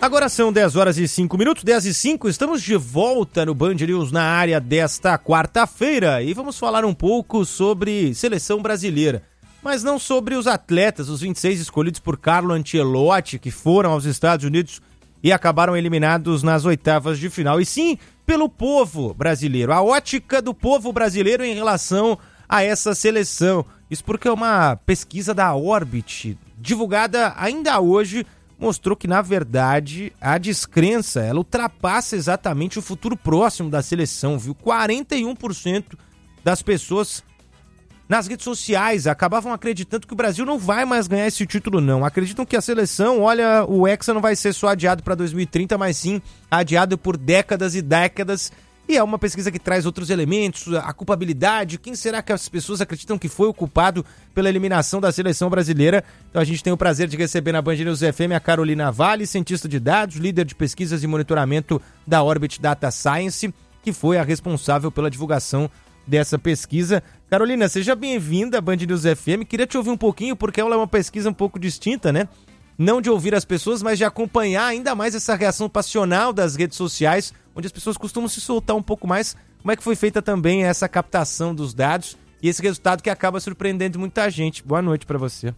Agora são 10 horas e 5 minutos, 10 e 5, estamos de volta no Band News na área desta quarta-feira e vamos falar um pouco sobre seleção brasileira, mas não sobre os atletas, os 26 escolhidos por Carlo Ancelotti, que foram aos Estados Unidos e acabaram eliminados nas oitavas de final, e sim pelo povo brasileiro, a ótica do povo brasileiro em relação a essa seleção. Isso porque uma pesquisa da Orbit, divulgada ainda hoje, mostrou que, na verdade, a descrença, ela ultrapassa exatamente o futuro próximo da seleção, viu? 41% das pessoas nas redes sociais acabavam acreditando que o Brasil não vai mais ganhar esse título, não. Acreditam que a seleção, olha, o Hexa não vai ser só adiado para 2030, mas sim adiado por décadas e décadas. E é uma pesquisa que traz outros elementos, a culpabilidade, quem será que as pessoas acreditam que foi o culpado pela eliminação da seleção brasileira? Então a gente tem o prazer de receber na Band News FM a Carolina Vale, cientista de dados, líder de pesquisas e monitoramento da Orbit Data Science, que foi a responsável pela divulgação dessa pesquisa. Carolina, seja bem-vinda à Band News FM. Queria te ouvir um pouquinho, porque ela é uma pesquisa um pouco distinta, né? Não de ouvir as pessoas, mas de acompanhar ainda mais essa reação passional das redes sociais, onde as pessoas costumam se soltar um pouco mais. Como é que foi feita também essa captação dos dados e esse resultado que acaba surpreendendo muita gente? Boa noite para você.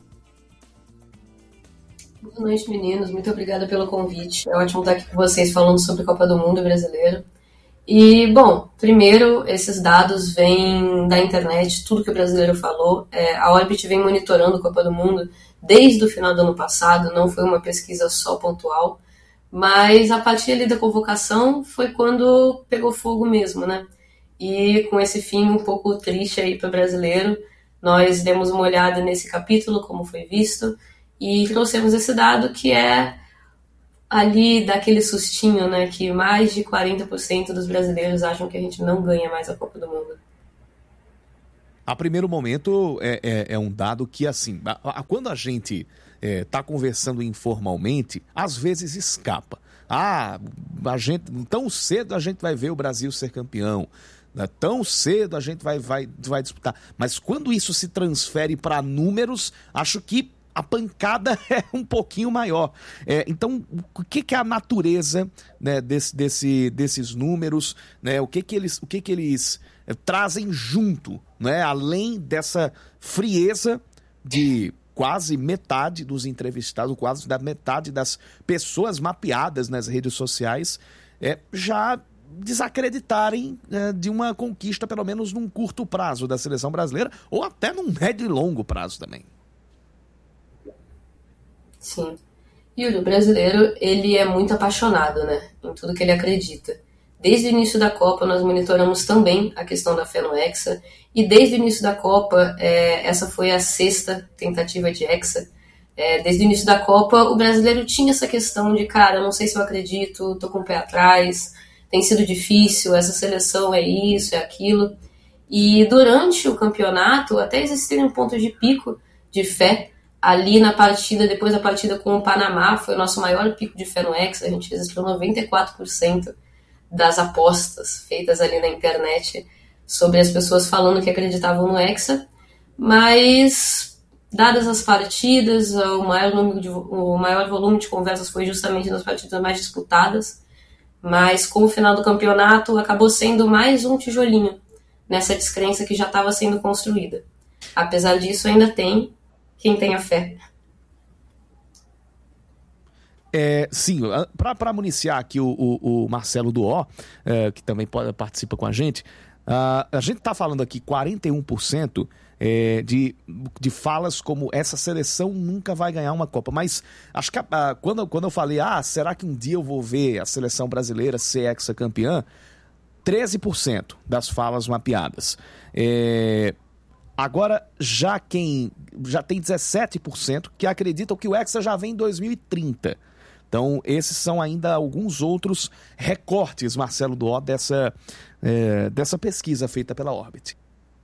Boa noite, meninos. Muito obrigada pelo convite. É ótimo estar aqui com vocês falando sobre a Copa do Mundo brasileiro. E, bom, primeiro, esses dados vêm da internet, tudo que o brasileiro falou. A Orbit vem monitorando a Copa do Mundo desde o final do ano passado, não foi uma pesquisa só pontual, mas a partir ali da convocação foi quando pegou fogo mesmo, né? E com esse fim um pouco triste aí para o brasileiro, nós demos uma olhada nesse capítulo, como foi visto, e trouxemos esse dado que é ali daquele sustinho, né? Que mais de 40% dos brasileiros acham que a gente não ganha mais a Copa do Mundo. A primeiro momento é um dado que, assim, quando a gente está conversando informalmente, às vezes escapa. Tão cedo a gente vai ver o Brasil ser campeão, né? Tão cedo a gente vai disputar. Mas quando isso se transfere para números, acho que a pancada é um pouquinho maior. Então, o que é a natureza, né, desses números, né? O que eles trazem junto, né? Além dessa frieza de quase metade dos entrevistados, quase da metade das pessoas mapeadas nas redes sociais, já desacreditarem de uma conquista, pelo menos num curto prazo, da seleção brasileira, ou até num médio e longo prazo também. Sim. Yuri, o brasileiro, ele é muito apaixonado, né, em tudo que ele acredita. Desde o início da Copa, nós monitoramos também a questão da fé no Hexa, e desde o início da Copa, essa foi a 6ª tentativa de Hexa. Desde o início da Copa, o brasileiro tinha essa questão de, cara, não sei se eu acredito, tô com o pé atrás, tem sido difícil, essa seleção é isso, é aquilo. E durante o campeonato, até existiram pontos de pico de fé. Ali na partida, depois da partida com o Panamá, foi o nosso maior pico de fé no Hexa. A gente registrou 94% das apostas feitas ali na internet sobre as pessoas falando que acreditavam no Hexa. Mas, dadas as partidas, o maior volume de conversas foi justamente nas partidas mais disputadas. Mas com o final do campeonato, acabou sendo mais um tijolinho nessa descrença que já estava sendo construída. Apesar disso, ainda tem quem tenha fé. Sim, para municiar aqui o Marcelo Duó, que também participa com a gente está falando aqui 41% de falas como essa seleção nunca vai ganhar uma Copa, mas acho que quando eu falei, será que um dia eu vou ver a seleção brasileira ser hexacampeã, 13% das falas mapeadas. Agora, já tem 17% que acreditam que o Hexa já vem em 2030. Então, esses são ainda alguns outros recortes, Marcelo Duó, dessa pesquisa feita pela Orbit.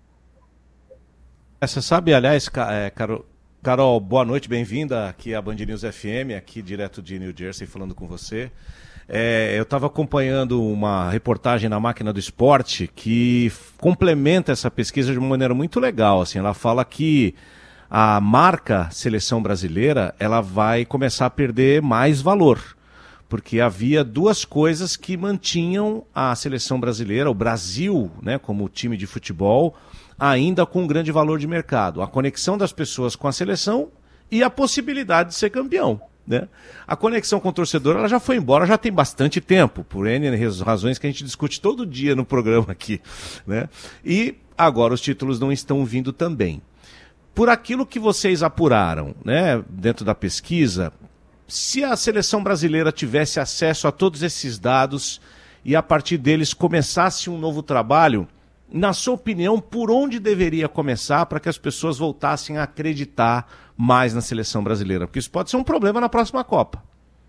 Você sabe, aliás, Carol, boa noite, bem-vinda aqui à Band News FM, aqui direto de New Jersey, falando com você. Eu estava acompanhando uma reportagem na Máquina do Esporte que complementa essa pesquisa de uma maneira muito legal. Assim, ela fala que a marca seleção brasileira ela vai começar a perder mais valor, porque havia duas coisas que mantinham a seleção brasileira, o Brasil, né, como time de futebol, ainda com um grande valor de mercado. A conexão das pessoas com a seleção e a possibilidade de ser campeão. Né? A conexão com o torcedor ela já foi embora, já tem bastante tempo, por N razões que a gente discute todo dia no programa aqui. Né? E agora os títulos não estão vindo também. Por aquilo que vocês apuraram, né, dentro da pesquisa, se a seleção brasileira tivesse acesso a todos esses dados e a partir deles começasse um novo trabalho, na sua opinião, por onde deveria começar para que as pessoas voltassem a acreditar mais na seleção brasileira? Porque isso pode ser um problema na próxima Copa.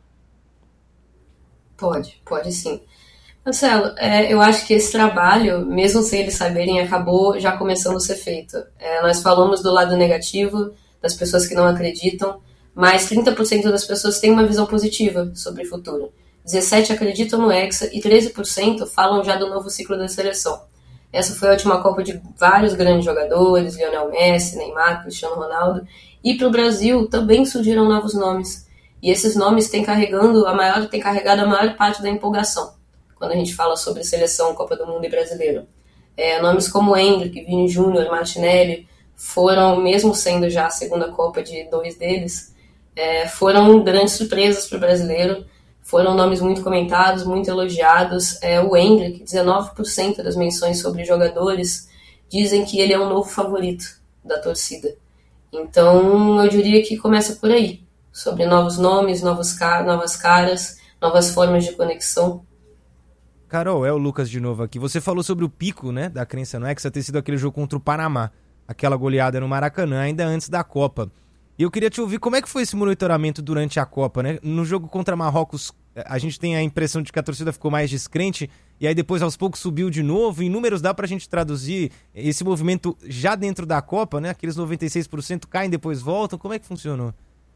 Pode sim. Marcelo, eu acho que esse trabalho, mesmo sem eles saberem, acabou já começando a ser feito. Nós falamos do lado negativo, das pessoas que não acreditam, mas 30% das pessoas têm uma visão positiva sobre o futuro. 17% acreditam no Hexa e 13% falam já do novo ciclo da seleção. Essa foi a última Copa de vários grandes jogadores, Lionel Messi, Neymar, Cristiano Ronaldo. E para o Brasil também surgiram novos nomes. E esses nomes têm carregado a maior parte da empolgação, quando a gente fala sobre seleção, Copa do Mundo e Brasileiro. Nomes como Endrick, Vini Júnior, Martinelli, foram, mesmo sendo já a segunda Copa de dois deles, foram grandes surpresas para o brasileiro. Foram nomes muito comentados, muito elogiados. O Endrick, 19% das menções sobre jogadores dizem que ele é um novo favorito da torcida. Então, eu diria que começa por aí. Sobre novos nomes, novas caras, novas formas de conexão. Carol, é o Lucas de novo aqui. Você falou sobre o pico, né, da crença no Hexa ter sido aquele jogo contra o Panamá. Aquela goleada no Maracanã, ainda antes da Copa. E eu queria te ouvir, como é que foi esse monitoramento durante a Copa, né? No jogo contra Marrocos, a gente tem a impressão de que a torcida ficou mais descrente, e aí depois aos poucos subiu de novo. Em números dá pra gente traduzir esse movimento já dentro da Copa, né? Aqueles 96% caem, depois voltam. Como é que funcionou?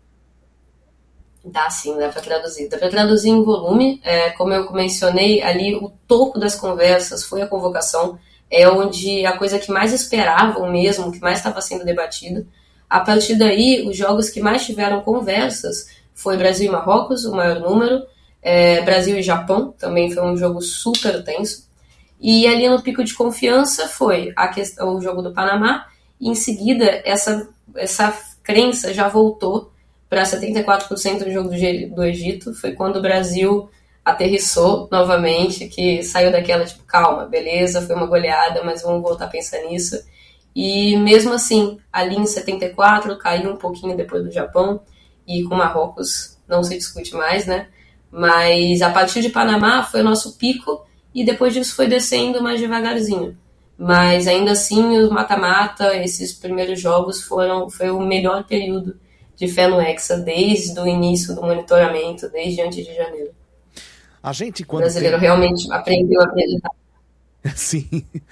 Dá sim, dá pra traduzir. Dá pra traduzir em volume. Como eu mencionei, ali o topo das conversas foi a convocação. É onde a coisa que mais esperavam mesmo, que mais estava sendo debatido. A partir daí, os jogos que mais tiveram conversas foi Brasil e Marrocos, o maior número. Brasil e Japão, também foi um jogo super tenso. E ali no pico de confiança foi o jogo do Panamá. E em seguida, essa crença já voltou para 74% do jogo do Egito. Foi quando o Brasil aterrissou novamente, que saiu daquela tipo, calma, beleza, foi uma goleada, mas vamos voltar a pensar nisso. E mesmo assim, ali em 74, caiu um pouquinho depois do Japão, e com Marrocos não se discute mais, né? Mas a partir de Panamá foi o nosso pico, e depois disso foi descendo mais devagarzinho. Mas ainda assim, o mata-mata, esses primeiros jogos foi o melhor período de fé no Hexa, desde o início do monitoramento, desde antes de janeiro. A gente, quando o brasileiro realmente aprendeu a acreditar. Sim.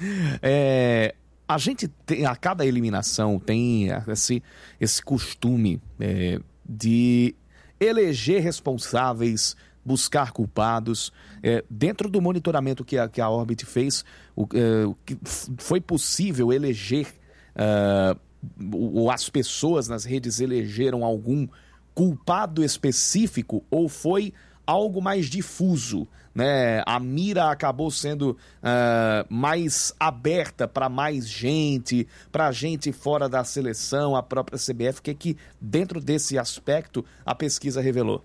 A gente tem, a cada eliminação tem esse costume de eleger responsáveis, buscar culpados. Dentro do monitoramento que a Orbit fez, foi possível eleger, ou as pessoas nas redes elegeram algum culpado específico, ou foi algo mais difuso, né? A mira acabou sendo mais aberta para mais gente, para gente fora da seleção, a própria CBF. O que dentro desse aspecto a pesquisa revelou?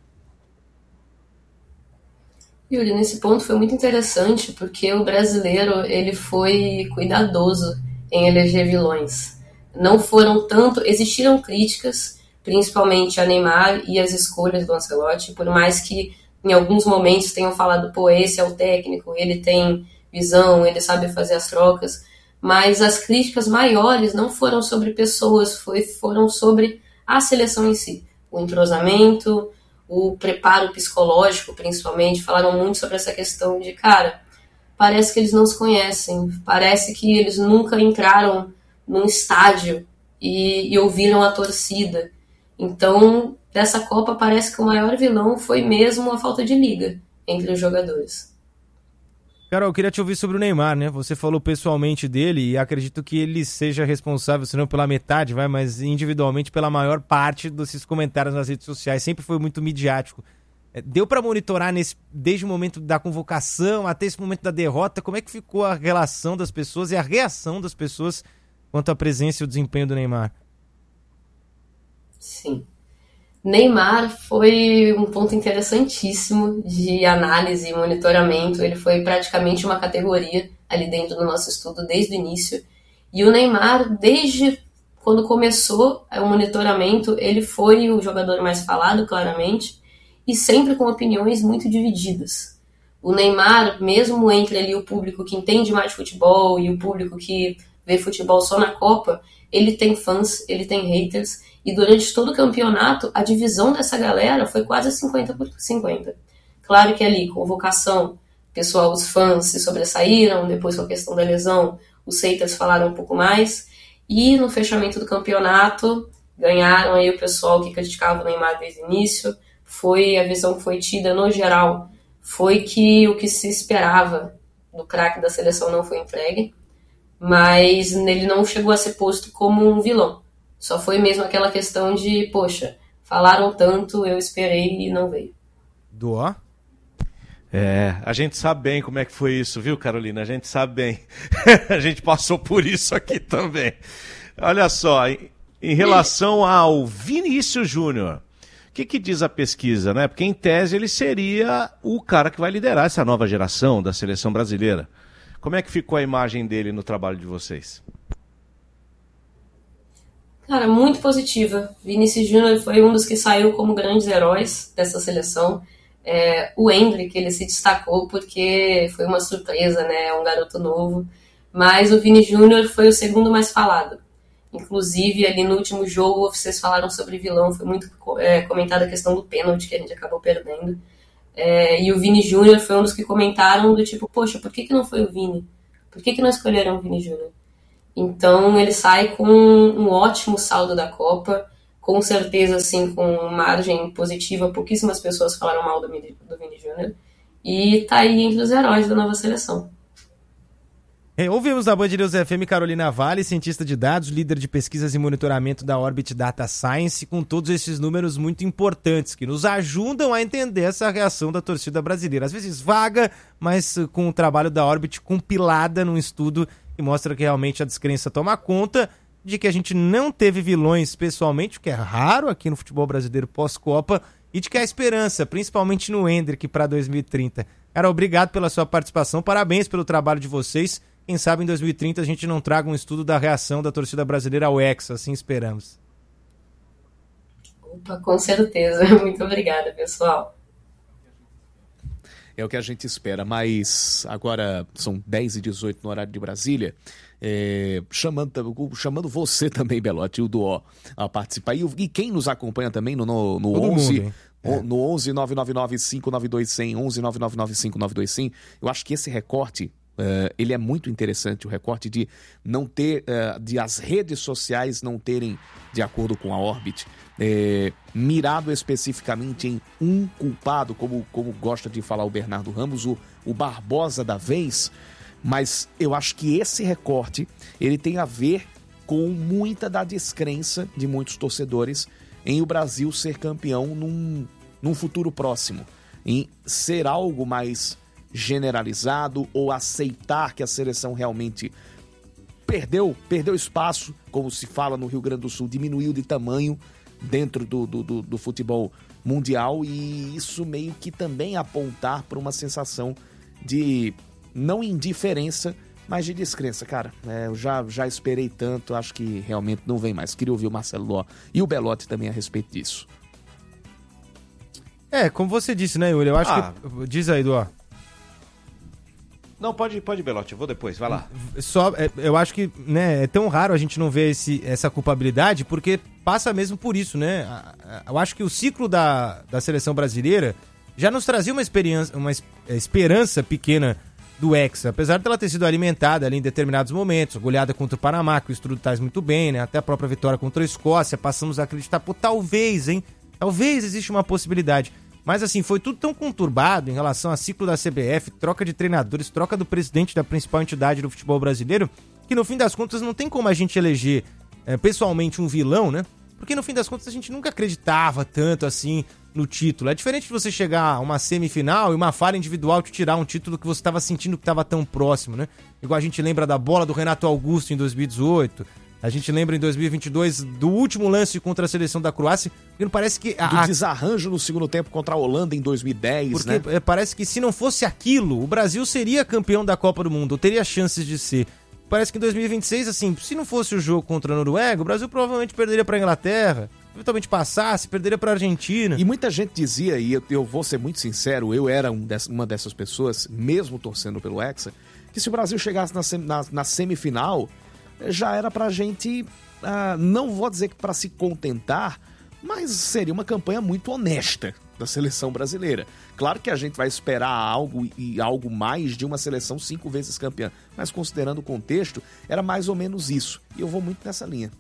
Yuri, nesse ponto foi muito interessante, porque o brasileiro ele foi cuidadoso em eleger vilões. Não foram tanto... Existiram críticas, principalmente a Neymar e as escolhas do Ancelotti, por mais que em alguns momentos tenham falado, pô, esse é o técnico, ele tem visão, ele sabe fazer as trocas, mas as críticas maiores não foram sobre pessoas, foram sobre a seleção em si. O entrosamento, o preparo psicológico, principalmente, falaram muito sobre essa questão de, cara, parece que eles não se conhecem, parece que eles nunca entraram num estádio e ouviram a torcida. Então, dessa Copa, parece que o maior vilão foi mesmo a falta de liga entre os jogadores. Carol, eu queria te ouvir sobre o Neymar, né? Você falou pessoalmente dele e acredito que ele seja responsável, se não pela metade, mas individualmente pela maior parte desses comentários nas redes sociais. Sempre foi muito midiático. Deu para monitorar desde o momento da convocação até esse momento da derrota? Como é que ficou a relação das pessoas e a reação das pessoas quanto à presença e o desempenho do Neymar? Sim. Neymar foi um ponto interessantíssimo de análise e monitoramento. Ele foi praticamente uma categoria ali dentro do nosso estudo desde o início. E o Neymar, desde quando começou o monitoramento, ele foi o jogador mais falado, claramente, e sempre com opiniões muito divididas. O Neymar, mesmo entre ali o público que entende mais de futebol e o público que vê futebol só na Copa, ele tem fãs, ele tem haters, e durante todo o campeonato, a divisão dessa galera foi quase 50-50. Claro que ali, convocação, pessoal, os fãs se sobressaíram, depois com a questão da lesão, os haters falaram um pouco mais, e no fechamento do campeonato, ganharam aí o pessoal que criticava o Neymar desde o início. Foi a visão que foi tida no geral, foi que o que se esperava do craque da seleção não foi entregue, mas ele não chegou a ser posto como um vilão. Só foi mesmo aquela questão de, poxa, falaram tanto, eu esperei e não veio. Doa? A gente sabe bem como é que foi isso, viu, Carolina? A gente sabe bem. A gente passou por isso aqui também. Olha só, em relação ao Vinícius Júnior, o que diz a pesquisa, né? Porque, em tese, ele seria o cara que vai liderar essa nova geração da seleção brasileira. Como é que ficou a imagem dele no trabalho de vocês? Cara, muito positiva. Vinícius Júnior foi um dos que saiu como grandes heróis dessa seleção. O Endrick, ele se destacou porque foi uma surpresa, né? É um garoto novo. Mas o Vini Júnior foi o segundo mais falado. Inclusive, ali no último jogo, vocês falaram sobre vilão, foi muito comentada a questão do pênalti, que a gente acabou perdendo. E o Vini Júnior foi um dos que comentaram do tipo, poxa, por que não foi o Vini? Por que não escolheram o Vini Júnior? Então, ele sai com um ótimo saldo da Copa, com certeza, assim, com margem positiva, pouquíssimas pessoas falaram mal do Vini Júnior, e tá aí entre os heróis da nova seleção. Ouvimos na Band News FM Carolina Vale, cientista de dados, líder de pesquisas e monitoramento da Orbit Data Science, com todos esses números muito importantes que nos ajudam a entender essa reação da torcida brasileira. Às vezes vaga, mas com o trabalho da Orbit compilada num estudo que mostra que realmente a descrença toma conta de que a gente não teve vilões pessoalmente, o que é raro aqui no futebol brasileiro pós-Copa, e de que há esperança, principalmente no Endrick para 2030. Cara, obrigado pela sua participação, parabéns pelo trabalho de vocês. Quem sabe em 2030 a gente não traga um estudo da reação da torcida brasileira ao Hexa, assim esperamos. Opa, com certeza. Muito obrigada, pessoal. É o que a gente espera, mas agora são 10h18 no horário de Brasília, chamando você também, Belotti, e o Duó, a participar. E quem nos acompanha também no 11... No 11 999 592 100, 11 999 592 100, eu acho que esse recorte ele é muito interessante, o recorte de não ter, de as redes sociais não terem, de acordo com a Orbit, mirado especificamente em um culpado, como gosta de falar o Bernardo Ramos, o Barbosa da vez, mas eu acho que esse recorte ele tem a ver com muita da descrença de muitos torcedores em o Brasil ser campeão num futuro próximo, em ser algo mais generalizado ou aceitar que a seleção realmente perdeu espaço, como se fala no Rio Grande do Sul, diminuiu de tamanho dentro do futebol mundial, e isso meio que também apontar para uma sensação de não indiferença, mas de descrença. Cara, eu já esperei tanto, acho que realmente não vem mais. Queria ouvir o Marcelo Ló e o Belotti também a respeito disso. Como você disse, né, Yuri? Eu acho que... Diz aí, Duó. Não, pode Belotti, eu vou depois, vai lá. Eu acho que, né, é tão raro a gente não ver essa culpabilidade, porque passa mesmo por isso, né? Eu acho que o ciclo da seleção brasileira já nos trazia uma esperança pequena do Hexa, apesar dela ter sido alimentada ali em determinados momentos, goleada contra o Panamá, que o estudo traz muito bem, né? Até a própria vitória contra a Escócia, passamos a acreditar, talvez existe uma possibilidade. Mas assim, foi tudo tão conturbado em relação ao ciclo da CBF, troca de treinadores, troca do presidente da principal entidade do futebol brasileiro, que no fim das contas não tem como a gente eleger pessoalmente um vilão, né? Porque no fim das contas a gente nunca acreditava tanto assim no título. É diferente de você chegar a uma semifinal e uma falha individual te tirar um título que você estava sentindo que estava tão próximo, né? Igual a gente lembra da bola do Renato Augusto em 2018, a gente lembra em 2022 do último lance contra a seleção da Croácia, porque não parece que... Do desarranjo no segundo tempo contra a Holanda em 2010, porque, né? Parece que se não fosse aquilo, o Brasil seria campeão da Copa do Mundo, ou teria chances de ser. Parece que em 2026, assim, se não fosse o jogo contra a Noruega, o Brasil provavelmente perderia para a Inglaterra, eventualmente passasse, perderia para a Argentina. E muita gente dizia, e eu vou ser muito sincero, eu era uma dessas pessoas, mesmo torcendo pelo Hexa, que se o Brasil chegasse na semifinal, já era pra gente, não vou dizer que para se contentar, mas seria uma campanha muito honesta da seleção brasileira. Claro que a gente vai esperar algo mais de uma seleção 5 vezes campeã, mas considerando o contexto, era mais ou menos isso. E eu vou muito nessa linha.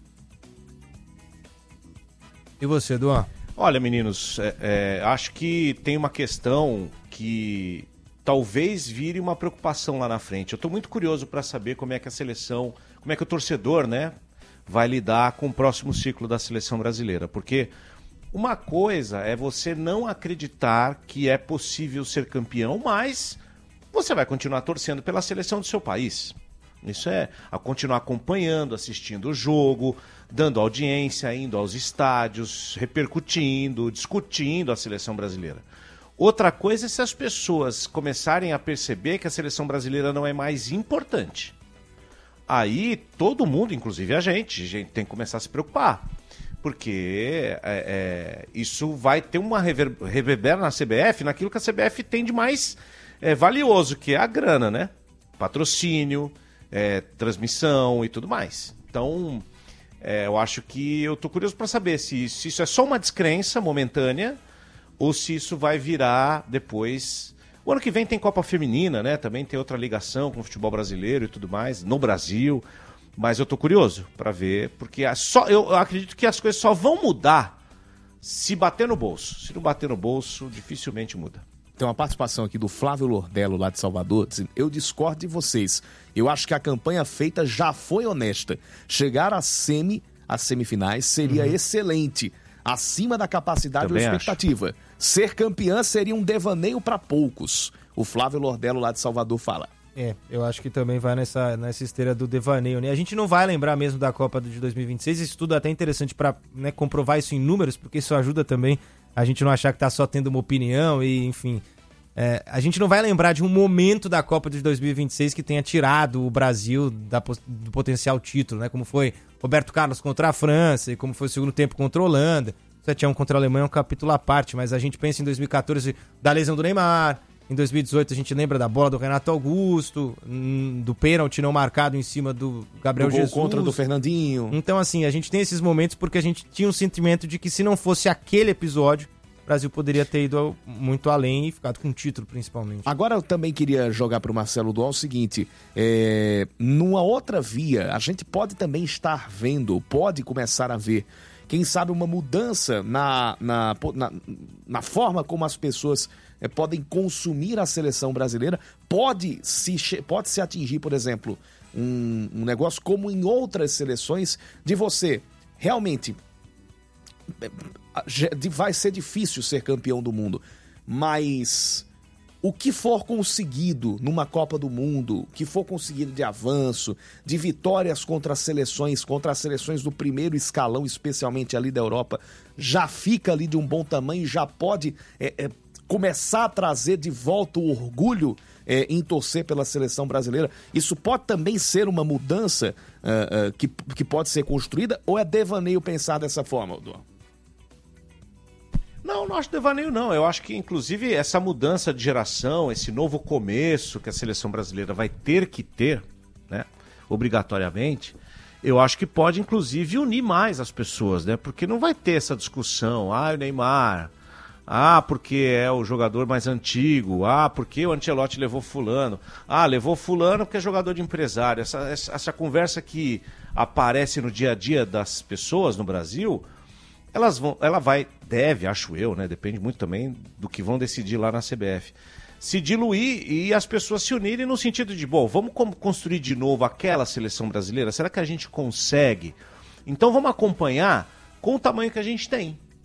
E você, Eduardo? Olha, meninos, acho que tem uma questão que talvez vire uma preocupação lá na frente. Eu estou muito curioso para saber como é que a seleção, como é que o torcedor, né, vai lidar com o próximo ciclo da seleção brasileira. Porque uma coisa é você não acreditar que é possível ser campeão, mas você vai continuar torcendo pela seleção do seu país. Isso é a continuar acompanhando, assistindo o jogo, dando audiência, indo aos estádios, repercutindo, discutindo a seleção brasileira. Outra coisa é se as pessoas começarem a perceber que a seleção brasileira não é mais importante. Aí todo mundo, inclusive a gente tem que começar a se preocupar. Porque isso vai ter uma reverbera na CBF, naquilo que a CBF tem de mais valioso, que é a grana, né? Patrocínio, transmissão e tudo mais. Então, eu acho que eu tô curioso para saber se isso é só uma descrença momentânea ou se isso vai virar depois. O ano que vem tem Copa Feminina, né? Também tem outra ligação com o futebol brasileiro e tudo mais, no Brasil. Mas eu tô curioso para ver, porque eu acredito que as coisas só vão mudar se bater no bolso. Se não bater no bolso, dificilmente muda. Tem uma participação aqui do Flávio Lordello, lá de Salvador, dizendo: eu discordo de vocês. Eu acho que a campanha feita já foi honesta. Chegar às semifinais seria excelente, acima da capacidade Também ou expectativa. Ser campeã seria um devaneio para poucos. O Flávio Lordello, lá de Salvador, fala. Eu acho que também vai nessa esteira do devaneio, né? A gente não vai lembrar mesmo da Copa de 2026, isso tudo é até interessante para, né, comprovar isso em números, porque isso ajuda também a gente não achar que tá só tendo uma opinião e, enfim... a gente não vai lembrar de um momento da Copa de 2026 que tenha tirado o Brasil do potencial título, né? Como foi Roberto Carlos contra a França e como foi o segundo tempo contra a Holanda. 7-1 contra a Alemanha é um capítulo à parte, mas a gente pensa em 2014 da lesão do Neymar, em 2018 a gente lembra da bola do Renato Augusto, do pênalti não marcado em cima do Gabriel Jesus. Contra do Fernandinho. Então, assim, a gente tem esses momentos porque a gente tinha um sentimento de que se não fosse aquele episódio, o Brasil poderia ter ido muito além e ficado com um título, principalmente. Agora eu também queria jogar para o Marcelo Dual o seguinte, numa outra via, a gente pode também estar vendo, pode começar a ver, quem sabe uma mudança na forma como as pessoas podem consumir a seleção brasileira, pode se atingir, por exemplo, um negócio como em outras seleções, de você realmente... Vai ser difícil ser campeão do mundo, mas o que for conseguido numa Copa do Mundo, o que for conseguido de avanço, de vitórias contra as seleções do primeiro escalão, especialmente ali da Europa, já fica ali de um bom tamanho e já pode começar a trazer de volta o orgulho em torcer pela seleção brasileira. Isso pode também ser uma mudança que pode ser construída, ou é devaneio pensar dessa forma, Duan? Não acho devaneio não. Eu acho que, inclusive, essa mudança de geração, esse novo começo que a seleção brasileira vai ter que ter, né, obrigatoriamente, eu acho que pode, inclusive, unir mais as pessoas, né? Porque não vai ter essa discussão, o Neymar, porque é o jogador mais antigo, porque o Ancelotti levou fulano, levou fulano porque é jogador de empresário. Essa conversa que aparece no dia a dia das pessoas no Brasil, deve, acho eu, né? Depende muito também do que vão decidir lá na CBF, se diluir e as pessoas se unirem no sentido de, vamos construir de novo aquela seleção brasileira? Será que a gente consegue? Então vamos acompanhar com o tamanho que a gente tem.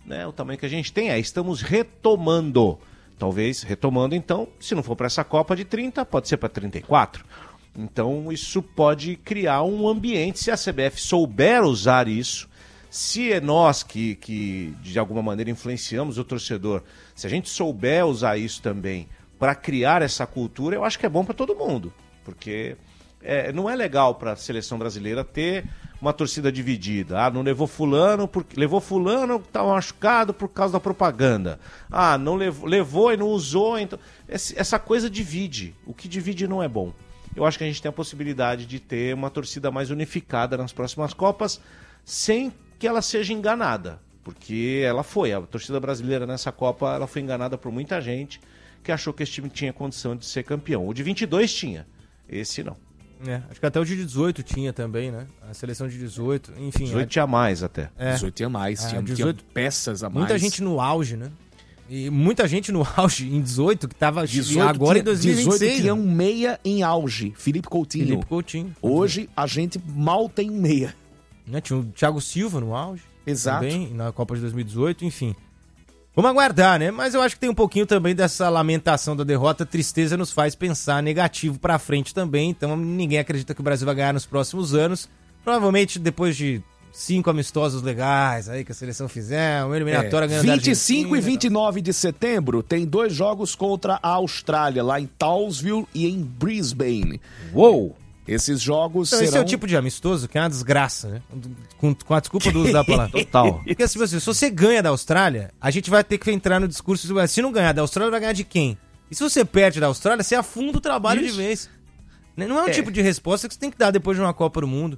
né, o tamanho que a gente tem, estamos retomando. Talvez retomando, então, se não for para essa Copa de 30, pode ser para 34. Então, isso pode criar um ambiente, se a CBF souber usar isso, se é nós que de alguma maneira influenciamos o torcedor, se a gente souber usar isso também para criar essa cultura, eu acho que é bom para todo mundo. Porque não é legal para a seleção brasileira ter uma torcida dividida. Não levou fulano, porque levou fulano que estava machucado por causa da propaganda. Não levou e não usou. Então, essa coisa divide. O que divide não é bom. Eu acho que a gente tem a possibilidade de ter uma torcida mais unificada nas próximas Copas, sem que ela seja enganada. Porque ela foi. A torcida brasileira nessa Copa ela foi enganada por muita gente que achou que esse time tinha condição de ser campeão. O de 22 tinha. Esse não. Acho que até o de 18 tinha também, né? A seleção de 18, enfim. 18 tinha mais até. 18 tinha mais, tinha 18, peças a mais. Muita gente no auge, né? E muita gente no auge em 18, que tava 18 agora tinha, em 2026. 18 tinha um meia em auge, Felipe Coutinho. Hoje a gente mal tem um meia. Tinha o Thiago Silva no auge. Exato. Também, na Copa de 2018, enfim. Vamos aguardar, né? Mas eu acho que tem um pouquinho também dessa lamentação da derrota. Tristeza nos faz pensar negativo pra frente também. Então ninguém acredita que o Brasil vai ganhar nos próximos anos. Provavelmente depois de 5 amistosos legais aí que a seleção fizer, uma eliminatória ganhando 25 e 29 de setembro tem 2 jogos contra a Austrália, lá em Townsville e em Brisbane. Uou! Esses jogos então, serão... Esse é o tipo de amistoso que é uma desgraça, né? Com a desculpa do uso da palavra. Total. Porque assim, se você ganha da Austrália, a gente vai ter que entrar no discurso do... Se não ganhar da Austrália, vai ganhar de quem? E se você perde da Austrália, você afunda o trabalho de vez. Não é um tipo de resposta que você tem que dar depois de uma Copa do Mundo.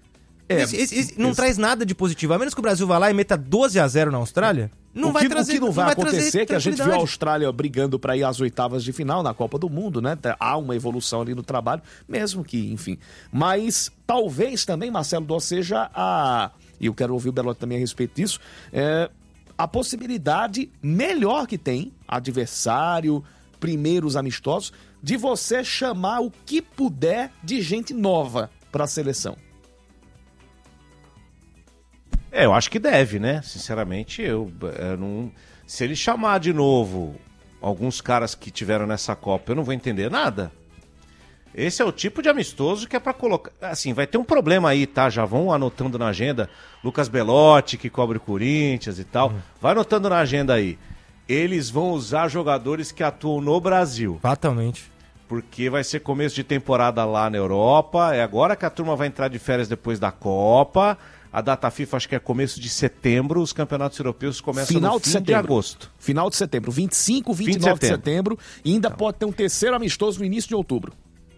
Não traz nada de positivo. A menos que o Brasil vá lá e meta 12-0 na Austrália, não vai trazer. O que não vai acontecer é que a gente viu a Austrália brigando para ir às oitavas de final na Copa do Mundo, né? Há uma evolução ali no trabalho, mesmo que, enfim. Mas talvez também, Marcelo Dó, seja e eu quero ouvir o Belotti também a respeito disso, a possibilidade melhor que tem, adversário, primeiros amistosos, de você chamar o que puder de gente nova para a seleção. Eu acho que deve, né? Sinceramente, eu não... Se ele chamar de novo alguns caras que tiveram nessa Copa, eu não vou entender nada. Esse é o tipo de amistoso que é pra colocar... Assim, vai ter um problema aí, tá? Já vão anotando na agenda. Lucas Belotti, que cobre o Corinthians e tal. Vai anotando na agenda aí. Eles vão usar jogadores que atuam no Brasil. Fatalmente. Porque vai ser começo de temporada lá na Europa. É agora que a turma vai entrar de férias depois da Copa. A data FIFA acho que é começo de setembro, os campeonatos europeus começam no fim de agosto. Final de setembro, 25, 29 de setembro, e ainda pode ter um terceiro amistoso no início de outubro.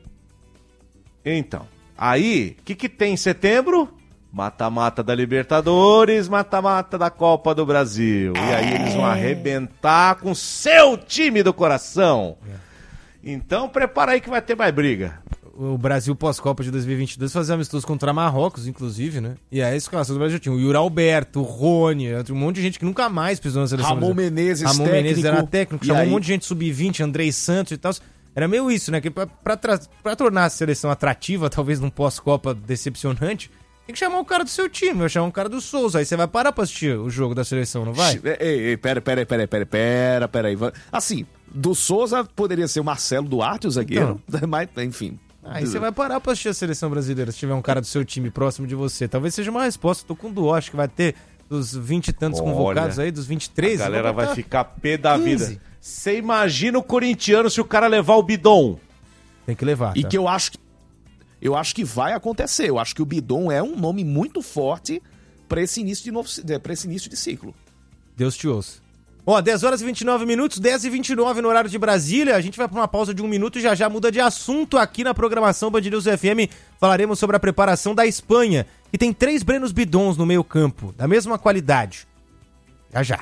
Então, aí, o que tem em setembro? Mata-mata da Libertadores, mata-mata da Copa do Brasil. E aí eles vão arrebentar com seu time do coração. Então, prepara aí que vai ter mais briga. O Brasil pós-Copa de 2022 fazia amistoso contra Marrocos, inclusive, né? E aí a escalação do Brasil tinha o Yuri Alberto, o Rony, um monte de gente que nunca mais pisou na seleção. Ramon Menezes era técnico, chamou um monte de gente sub-20, Andrei Santos e tal. Era meio isso, né? Que pra tornar a seleção atrativa, talvez num pós-Copa decepcionante, tem que chamar o cara do seu time, vai chamar um cara do Souza. Aí você vai parar pra assistir o jogo da seleção, não vai? Pera aí. Assim, do Souza poderia ser o Marcelo Duarte, o zagueiro, mas enfim... Aí você vai parar pra assistir a seleção brasileira se tiver um cara do seu time próximo de você. Talvez seja uma resposta. Tô com dó, acho que vai ter dos 20 e tantos convocados aí, dos 23. A galera vai ficar pé da vida. Você imagina o corintiano se o cara levar o Bidon? Tem que levar. E que eu acho que vai acontecer. Eu acho que o Bidon é um nome muito forte pra esse início de ciclo. Deus te ouça. 10 horas e 29 minutos, 10 e 29 no horário de Brasília. A gente vai para uma pausa de 1 minuto e já muda de assunto aqui na programação Band News FM. Falaremos sobre a preparação da Espanha, que tem 3 Brenos Bidons no meio campo, da mesma qualidade. Já.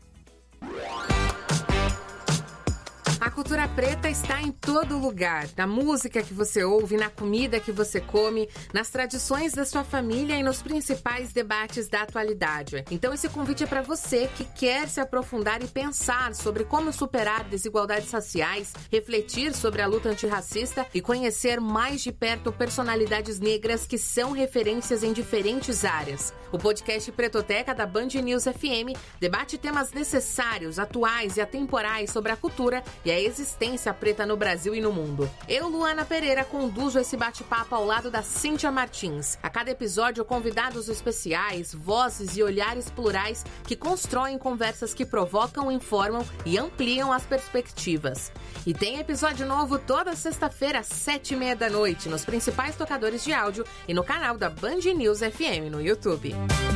A cultura preta está em todo lugar, na música que você ouve, na comida que você come, nas tradições da sua família e nos principais debates da atualidade. Então esse convite é para você que quer se aprofundar e pensar sobre como superar desigualdades raciais, refletir sobre a luta antirracista e conhecer mais de perto personalidades negras que são referências em diferentes áreas. O podcast Pretoteca da Band News FM debate temas necessários, atuais e atemporais sobre a cultura e a existência preta no Brasil e no mundo. Eu, Luana Pereira, conduzo esse bate-papo ao lado da Cíntia Martins. A cada episódio, convidados especiais, vozes e olhares plurais que constroem conversas que provocam, informam e ampliam as perspectivas. E tem episódio novo toda sexta-feira às 7h30 da noite nos principais tocadores de áudio e no canal da Band News FM no YouTube.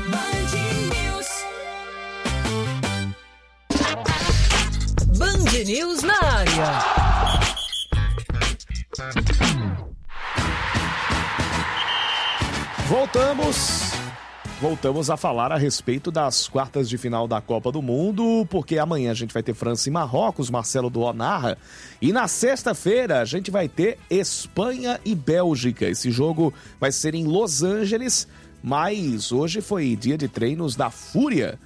Band News na área. Voltamos a falar a respeito das quartas de final da Copa do Mundo, porque amanhã a gente vai ter França e Marrocos, Marcelo Duó narra, e na sexta-feira a gente vai ter Espanha e Bélgica. Esse jogo vai ser em Los Angeles, mas hoje foi dia de treinos da Fúria.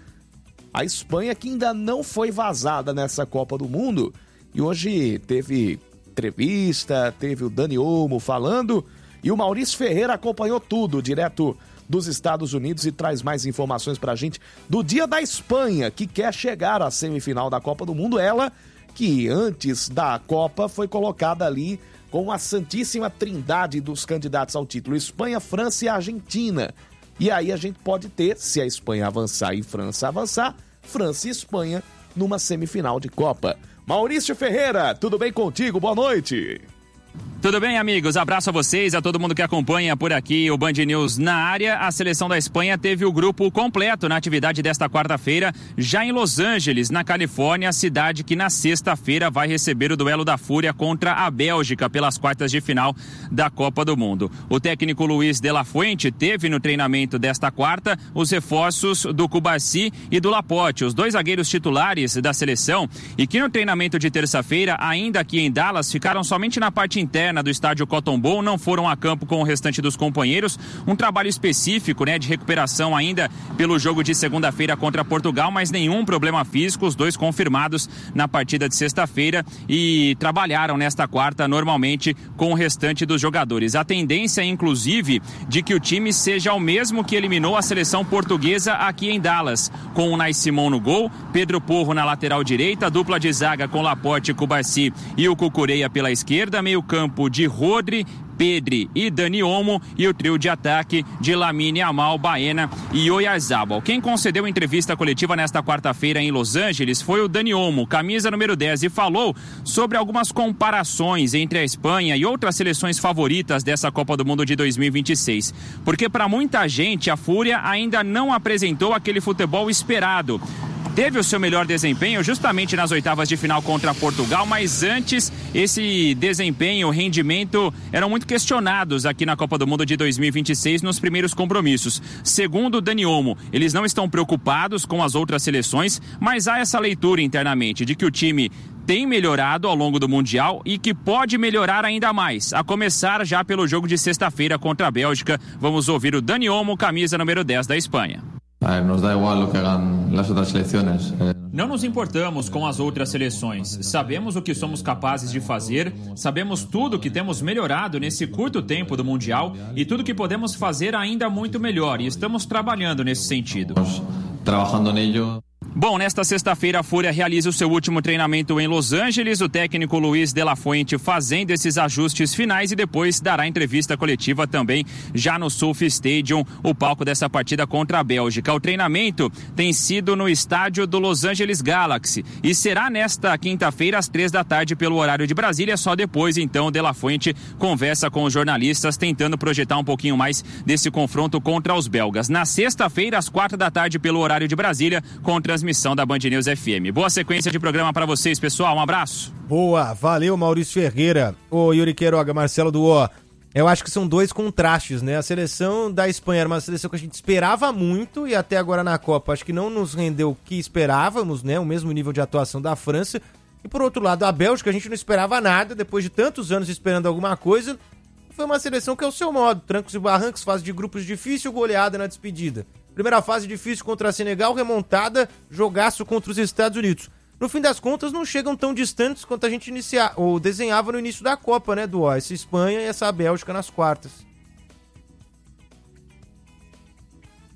A Espanha que ainda não foi vazada nessa Copa do Mundo, e hoje teve entrevista, teve o Dani Olmo falando, e o Maurício Ferreira acompanhou tudo direto dos Estados Unidos e traz mais informações pra gente do dia da Espanha, que quer chegar à semifinal da Copa do Mundo. Ela, que antes da Copa foi colocada ali com a santíssima trindade dos candidatos ao título: Espanha, França e Argentina. E aí a gente pode ter, se a Espanha avançar e França avançar, França e Espanha numa semifinal de Copa. Maurício Ferreira, tudo bem contigo? Boa noite. Tudo bem, amigos? Abraço a vocês, a todo mundo que acompanha por aqui o Band News na área. A seleção da Espanha teve o grupo completo na atividade desta quarta-feira, já em Los Angeles, na Califórnia, cidade que na sexta-feira vai receber o duelo da Fúria contra a Bélgica pelas quartas de final da Copa do Mundo. O técnico Luiz de la Fuente teve no treinamento desta quarta os reforços do Cubarsí e do Laporte, os dois zagueiros titulares da seleção, e que no treinamento de terça-feira, ainda aqui em Dallas, ficaram somente na parte interna do estádio Cotton Bowl, não foram a campo com o restante dos companheiros. Um trabalho específico, de recuperação ainda pelo jogo de segunda-feira contra Portugal, mas nenhum problema físico, os dois confirmados na partida de sexta-feira, e trabalharam nesta quarta normalmente com o restante dos jogadores. A tendência, inclusive, de que o time seja o mesmo que eliminou a seleção portuguesa aqui em Dallas, com o Unai Simon no gol, Pedro Porro na lateral direita, dupla de zaga com Laporte, Cubarsí e o Cucurella pela esquerda, meio campo de Rodri, Pedri e Dani Olmo, e o trio de ataque de Lamine Yamal, Baena e Oyarzabal. Quem concedeu entrevista coletiva nesta quarta-feira em Los Angeles foi o Dani Olmo, camisa número 10, e falou sobre algumas comparações entre a Espanha e outras seleções favoritas dessa Copa do Mundo de 2026. Porque para muita gente a Fúria ainda não apresentou aquele futebol esperado. Teve o seu melhor desempenho justamente nas oitavas de final contra Portugal, mas antes esse desempenho, rendimento eram muito questionados aqui na Copa do Mundo de 2026 nos primeiros compromissos. Segundo o Dani Olmo, eles não estão preocupados com as outras seleções, mas há essa leitura internamente de que o time tem melhorado ao longo do Mundial e que pode melhorar ainda mais, a começar já pelo jogo de sexta-feira contra a Bélgica. Vamos ouvir o Dani Olmo, camisa número 10 da Espanha. Nos da igual o que hagan las otras selecciones. Não nos importamos com as outras seleções. Sabemos o que somos capazes de fazer, sabemos tudo que temos melhorado nesse curto tempo do Mundial e tudo que podemos fazer ainda muito melhor, e estamos trabalhando nesse sentido. Trabajando nello. Bom, nesta sexta-feira a Fúria realiza o seu último treinamento em Los Angeles, o técnico Luiz de la Fuente fazendo esses ajustes finais, e depois dará entrevista coletiva também já no SoFi Stadium, o palco dessa partida contra a Bélgica. O treinamento tem sido no estádio do Los Angeles Galaxy e será nesta quinta-feira às 15h pelo horário de Brasília. Só depois então de la Fuente conversa com os jornalistas tentando projetar um pouquinho mais desse confronto contra os belgas. Na sexta-feira às 16h pelo horário de Brasília, com transmissão da Band News FM. Boa sequência de programa para vocês, pessoal. Um abraço. Boa, valeu, Maurício Ferreira. Ô, Yuri Queiroga, Marcelo Duó. Eu acho que são dois contrastes, né? A seleção da Espanha era uma seleção que a gente esperava muito e até agora na Copa acho que não nos rendeu o que esperávamos, né? O mesmo nível de atuação da França. E por outro lado, a Bélgica a gente não esperava nada, depois de tantos anos esperando alguma coisa. Foi uma seleção que é o seu modo, trancos e barrancos, fase de grupos difícil, goleada na despedida. Primeira fase difícil contra a Senegal, remontada, jogaço contra os Estados Unidos. No fim das contas, não chegam tão distantes quanto a gente desenhava no início da Copa, né, Duó? Essa Espanha e essa Bélgica nas quartas.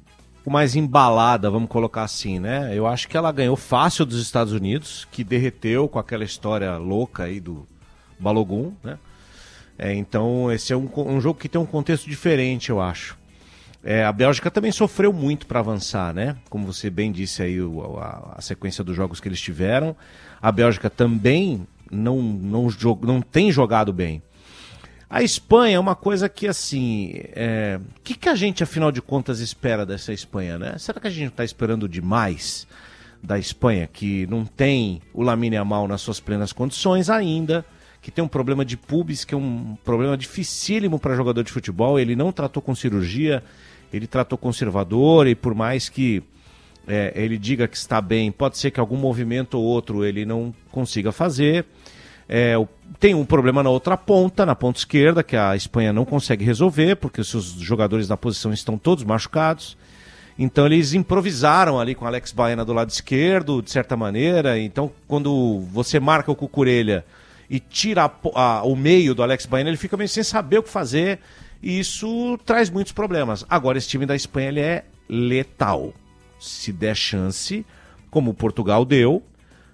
pouco mais embalada, vamos colocar assim, né? Eu acho que ela ganhou fácil dos Estados Unidos, que derreteu com aquela história louca aí do Balogun, né? Então esse é um jogo que tem um contexto diferente, eu acho. A Bélgica também sofreu muito para avançar, né? Como você bem disse aí, a sequência dos jogos que eles tiveram. A Bélgica também não tem jogado bem. A Espanha é uma coisa que, assim, o que a gente, afinal de contas, espera dessa Espanha, né? Será que a gente está esperando demais da Espanha, que não tem o Lamine Yamal nas suas plenas condições ainda, que tem um problema de pubis, que é um problema dificílimo para jogador de futebol, ele não tratou com cirurgia, ele tratou conservador, e por mais que ele diga que está bem, pode ser que algum movimento ou outro ele não consiga fazer. Tem um problema na outra ponta, na ponta esquerda, que a Espanha não consegue resolver, porque os seus jogadores da posição estão todos machucados. Então eles improvisaram ali com Alex Baena do lado esquerdo, de certa maneira. Então quando você marca o Cucurella e tira o meio do Alex Baena, ele fica meio sem saber o que fazer, e isso traz muitos problemas. Agora, esse time da Espanha ele é letal. Se der chance, como o Portugal deu,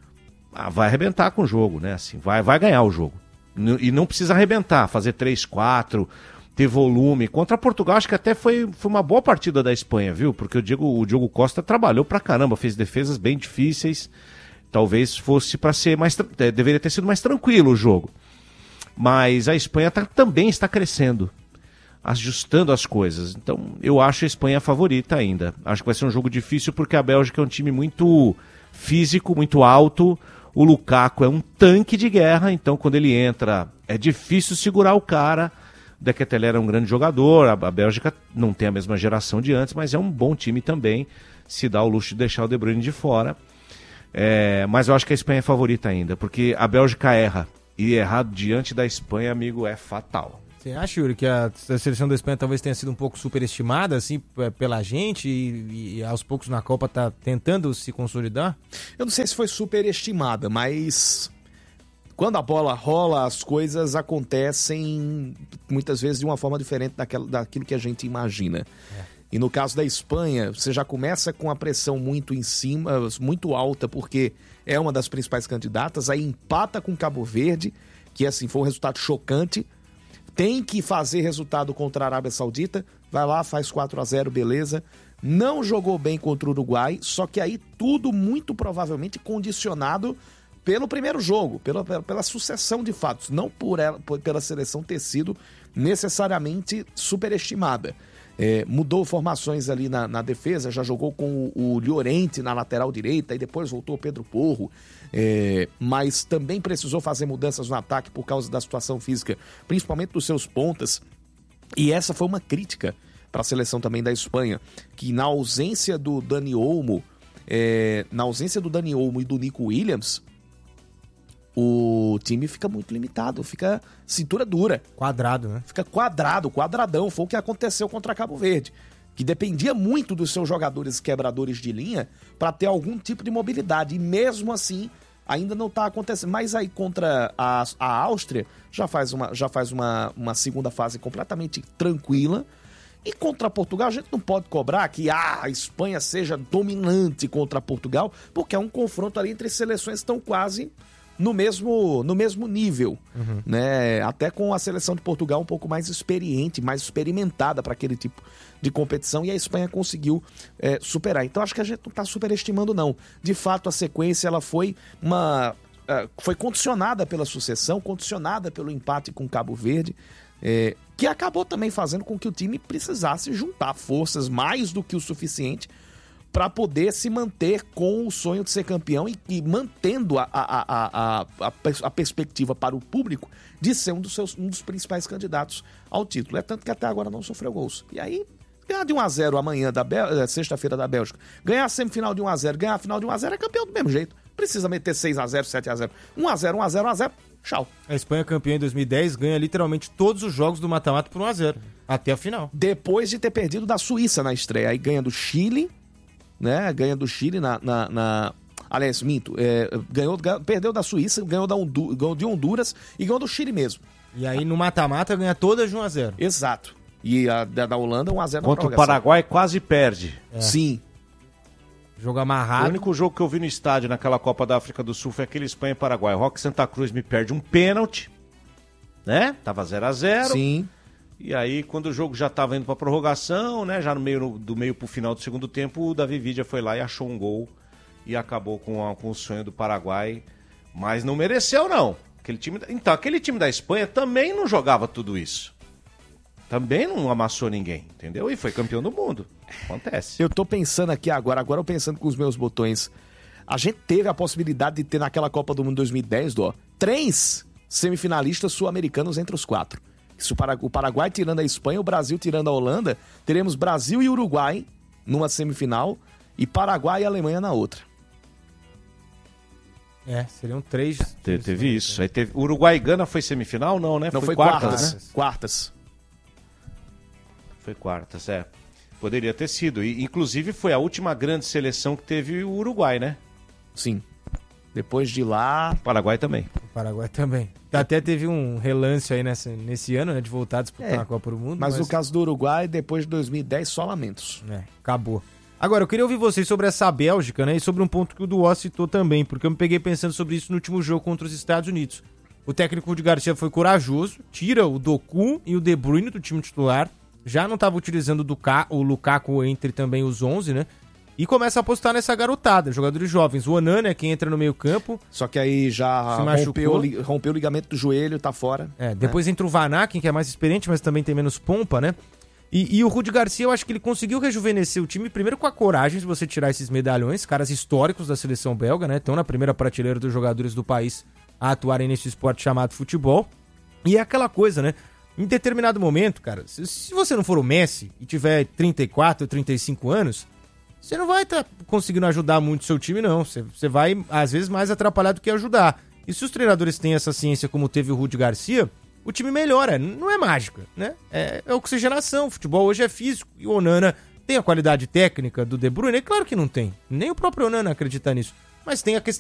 vai arrebentar com o jogo, né? Assim, vai ganhar o jogo. E não precisa arrebentar, fazer 3-4, ter volume. Contra Portugal, acho que até foi uma boa partida da Espanha, viu? Porque o Diogo Costa trabalhou pra caramba, fez defesas bem difíceis. Talvez fosse para ser mais... deveria ter sido mais tranquilo o jogo. Mas a Espanha também está crescendo, ajustando as coisas. Então, eu acho a Espanha a favorita ainda. Acho que vai ser um jogo difícil porque a Bélgica é um time muito físico, muito alto. O Lukaku é um tanque de guerra, então quando ele entra é difícil segurar o cara. O De Ketelaere é um grande jogador, a Bélgica não tem a mesma geração de antes, mas é um bom time também, se dá o luxo de deixar o De Bruyne de fora. Mas eu acho que a Espanha é favorita ainda, porque a Bélgica erra, e errar diante da Espanha, amigo, é fatal. Você acha, Yuri, que a seleção da Espanha talvez tenha sido um pouco superestimada assim, pela gente e aos poucos na Copa está tentando se consolidar? Eu não sei se foi superestimada, mas quando a bola rola, as coisas acontecem muitas vezes de uma forma diferente daquilo que a gente imagina. E no caso da Espanha, você já começa com a pressão muito em cima, muito alta, porque é uma das principais candidatas, aí empata com Cabo Verde, que assim foi um resultado chocante. Tem que fazer resultado contra a Arábia Saudita, vai lá, faz 4-0, beleza. Não jogou bem contra o Uruguai, só que aí tudo muito provavelmente condicionado pelo primeiro jogo, pela sucessão de fatos, não pela seleção ter sido necessariamente superestimada. Mudou formações ali na defesa, já jogou com o Llorente na lateral direita e depois voltou o Pedro Porro, mas também precisou fazer mudanças no ataque por causa da situação física, principalmente dos seus pontas, e essa foi uma crítica para a seleção também da Espanha, que na ausência do Dani Olmo e do Nico Williams, o time fica muito limitado, fica cintura dura. Quadrado, né? Fica quadradão. Foi o que aconteceu contra Cabo Verde, que dependia muito dos seus jogadores quebradores de linha para ter algum tipo de mobilidade. E mesmo assim, ainda não está acontecendo. Mas aí contra a Áustria, já faz uma segunda fase completamente tranquila. E contra Portugal, a gente não pode cobrar que a Espanha seja dominante contra Portugal, porque é um confronto ali entre seleções que estão quase no mesmo nível, né? Até com a seleção de Portugal um pouco mais experiente, mais experimentada para aquele tipo de competição, e a Espanha conseguiu superar. Então acho que a gente não está superestimando, não. De fato, a sequência ela foi condicionada pela sucessão, condicionada pelo empate com Cabo Verde, que acabou também fazendo com que o time precisasse juntar forças mais do que o suficiente para poder se manter com o sonho de ser campeão e mantendo a perspectiva para o público de ser um dos principais candidatos ao título. É tanto que até agora não sofreu gols. E aí, ganhar de 1-0 amanhã, sexta-feira da Bélgica, ganhar a semifinal de 1-0, ganhar a final de 1-0, é campeão do mesmo jeito. Precisa meter 6-0, 7-0, 1-0, tchau. A Espanha campeã em 2010 ganha literalmente todos os jogos do mata-mata por 1-0, até a final. Depois de ter perdido da Suíça na estreia, aí ganha do Chile, né? Ganha do Chile aliás, minto. Perdeu da Suíça, ganhou de Honduras e ganhou do Chile mesmo. E aí no mata-mata ganha todas de 1-0. Exato. E a da Holanda 1-0 na Contra o prorrogação. Paraguai quase perde. Sim. Jogo O amarrado. único jogo que eu vi no estádio naquela Copa da África do Sul foi aquele Espanha e Paraguai. Roque Santa Cruz me perde um pênalti, né? Tava 0-0. Sim. E aí, quando o jogo já tava indo pra prorrogação, né? Já do meio pro final do segundo tempo, o Davi Vidia foi lá e achou um gol e acabou com o sonho do Paraguai. Mas não mereceu, não. Aquele time da Espanha também não jogava tudo isso. Também não amassou ninguém, entendeu? E foi campeão do mundo. Acontece. Eu tô pensando aqui agora eu pensando com os meus botões. A gente teve a possibilidade de ter naquela Copa do Mundo 2010, 3 semifinalistas sul-americanos entre os 4. Se o Paraguai tirando a Espanha, o Brasil tirando a Holanda, teremos Brasil e Uruguai numa semifinal e Paraguai e Alemanha na outra. Seriam 3. Teve isso. Aí teve Uruguai e Gana foi semifinal? Não, né? Não, foi quartas, né? Quartas. Foi quartas, Poderia ter sido. E, inclusive, foi a última grande seleção que teve o Uruguai, né? Sim. Depois de lá... Paraguai também. O Paraguai também. Até teve um relance aí nesse ano, né? De voltar a disputar a Copa do Mundo. Mas no caso do Uruguai, depois de 2010, só lamentos. Acabou. Agora, eu queria ouvir vocês sobre essa Bélgica, né? E sobre um ponto que o Duó citou também, porque eu me peguei pensando sobre isso no último jogo contra os Estados Unidos. O técnico Rudi Garcia foi corajoso, tira o Doku e o De Bruyne do time titular, já não estava utilizando o Lukaku entre também os 11, né? E começa a apostar nessa garotada, jogadores jovens. O Onana é quem entra no meio campo. Só que aí já rompeu o ligamento do joelho, tá fora. Depois entra o Van Aken, que é mais experiente, mas também tem menos pompa, né? E o Rudi Garcia, eu acho que ele conseguiu rejuvenescer o time, primeiro com a coragem de você tirar esses medalhões, caras históricos da seleção belga, né? Estão na primeira prateleira dos jogadores do país a atuarem nesse esporte chamado futebol. E é aquela coisa, né? Em determinado momento, cara, se você não for o Messi e tiver 34, 35 anos, você não vai estar conseguindo ajudar muito o seu time, não. Você vai, às vezes, mais atrapalhar do que ajudar. E se os treinadores têm essa ciência como teve o Rudi Garcia, o time melhora. Não é mágica, né? É oxigenação. O futebol hoje é físico. E o Onana tem a qualidade técnica do De Bruyne? É claro que não tem. Nem o próprio Onana acredita nisso. Mas tem a questão